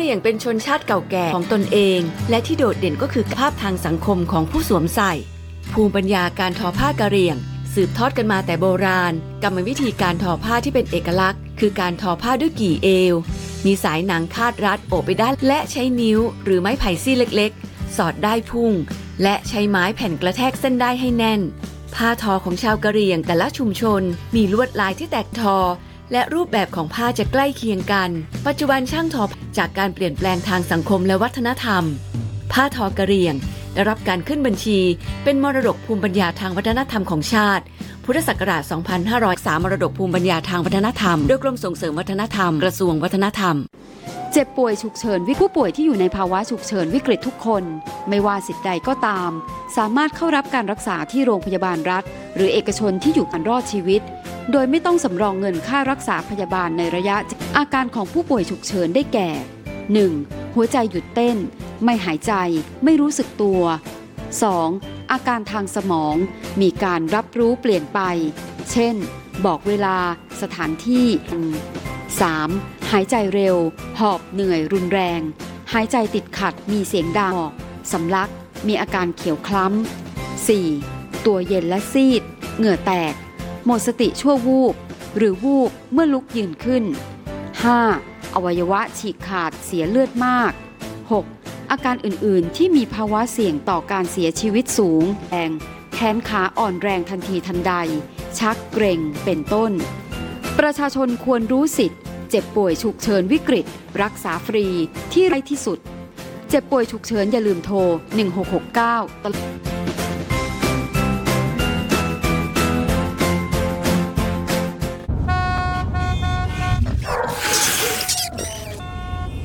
รี่ยงเป็นชนชาติเก่าแก่ของตนเองและที่โดดเด่นก็คือภาพทางสังคมของผู้สวมใส่ภูมิปัญญาการทอผ้ากะเหรี่ยงสืบทอดกันมาแต่โบราณกรรมวิธีการทอผ้าที่เป็นเอกลักษณ์คือการทอผ้าด้วยกี่เอวมีสายหนังคาดรัดโอบไปด้านและใช้นิ้วหรือไม้ไผ่ซี่เล็กๆสอดได้พุ่งและใช้ไม้แผ่นกระแทกเส้นได้ให้แน่นผ้าทอของชาวกะเหรี่ยงแต่ละชุมชนมีลวดลายที่แตกทอและรูปแบบของผ้าจะใกล้เคียงกันปัจจุบันช่างทอจากการเปลี่ยนแปลงทางสังคมและวัฒนธรรมผ้าทอกะเหรี่ยงได้รับการขึ้นบัญชีเป็นมรดกภูมิปัญญาทางวัฒนธรรมของชาติพุทธศักราช 2503 มรดกภูมิปัญญาทางวัฒนธรรมโดยกรมส่งเสริมวัฒนธรรมกระทรวงวัฒนธรรมเจ็บป่วยฉุกเฉินผู้ป่วยที่อยู่ในภาวะฉุกเฉินวิกฤตทุกคนไม่ว่าสิทธิ์ใดก็ตามสามารถเข้ารับการรักษาที่โรงพยาบาลรัฐหรือเอกชนที่อยู่การรอดชีวิตโดยไม่ต้องสำรองเงินค่ารักษาพยาบาลในระยะอาการของผู้ป่วยฉุกเฉินได้แก่ 1. หัวใจหยุดเต้นไม่หายใจไม่รู้สึกตัว 2. อาการทางสมองมีการรับรู้เปลี่ยนไปเช่นบอกเวลาสถานที่ 3. หายใจเร็วหอบเหนื่อยรุนแรงหายใจติดขัดมีเสียงดังสำลักมีอาการเขียวคล้ำ 4. ตัวเย็นและซีดเหงื่อแตกหมดสติชั่ววูบหรือวูบเมื่อลุกยืนขึ้น 5. อวัยวะฉีกขาดเสียเลือดมาก 6. อาการอื่นๆที่มีภาวะเสี่ยงต่อการเสียชีวิตสูงแขนขาอ่อนแรงทันทีทันใดชักเกร็งเป็นต้นประชาชนควรรู้สิทธิ์เจ็บป่วยฉุกเฉินวิกฤตรักษาฟรีที่ใกล้ที่สุดเจ็บป่วยฉุกเฉินอย่าลืมโทร 1669